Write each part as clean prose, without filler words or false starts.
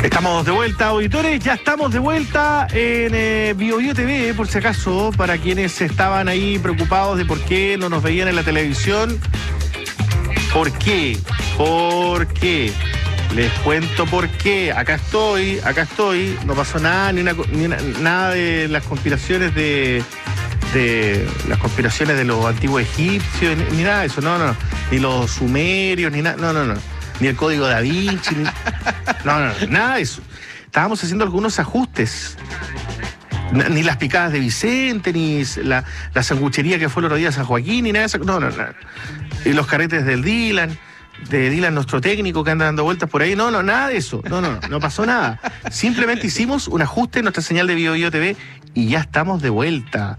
Estamos de vuelta, auditores, ya estamos de vuelta en BioBio TV, por si acaso, para quienes estaban ahí preocupados de por qué no nos veían en la televisión. ¿Por qué? ¿Por qué? Les cuento por qué. Acá estoy, no pasó nada, nada de las conspiraciones de las conspiraciones de los antiguos egipcios, ni nada de eso, no, ni los sumerios, ni nada, no. Ni el código Da Vinci, no, nada de eso. Estábamos haciendo algunos ajustes. Ni las picadas de Vicente, ni la sanguchería que fue el otro día a San Joaquín, ni nada de eso. No. Y los carretes del Dylan, nuestro técnico que anda dando vueltas por ahí. No, nada de eso. No pasó nada. Simplemente hicimos un ajuste en nuestra señal de BioBio TV y ya estamos de vuelta.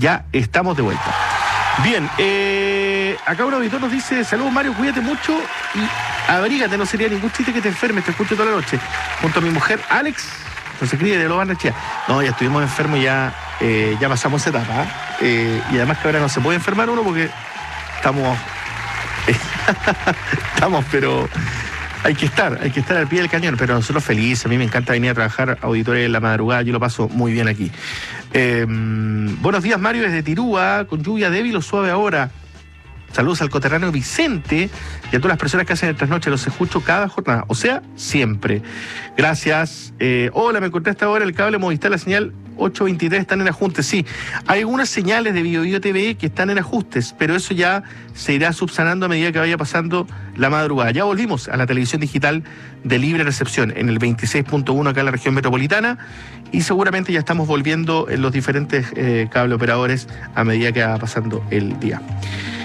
Bien, acá un auditor nos dice: saludos Mario, cuídate mucho y abrígate, no sería ningún chiste que te enfermes, te escucho toda la noche. Junto a mi mujer Alex, no se escribe de Lobarnechea. No, ya estuvimos enfermos, ya pasamos esa etapa. Y además que ahora no se puede enfermar uno porque estamos, pero hay que estar al pie del cañón, pero nosotros felices. A mí me encanta venir a trabajar, auditores, en la madrugada, yo lo paso muy bien aquí. Buenos días, Mario, desde Tirúa, con lluvia débil o suave ahora. Saludos al coterráneo Vicente y a todas las personas que hacen el trasnoche. Los escucho cada jornada, o sea, siempre. Gracias. Hola, me encontré hasta ahora el cable Movistar, la señal 823 están en ajustes. Sí, hay algunas señales de BioBio TV que están en ajustes, pero eso ya se irá subsanando a medida que vaya pasando la madrugada. Ya volvimos a la televisión digital de libre recepción en el 26.1 acá en la región metropolitana y seguramente ya estamos volviendo en los diferentes cable operadores a medida que va pasando el día.